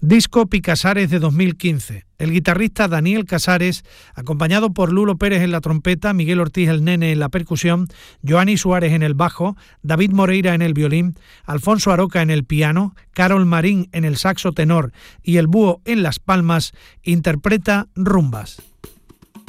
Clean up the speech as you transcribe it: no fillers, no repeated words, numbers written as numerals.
Disco Picasares de 2015. El guitarrista Daniel Casares, acompañado por Lulo Pérez en la trompeta, Miguel Ortiz el Nene en la percusión, Joani Suárez en el bajo, David Moreira en el violín, Alfonso Aroca en el piano, Carol Marín en el saxo tenor y el búho en las palmas, interpreta Rumbas.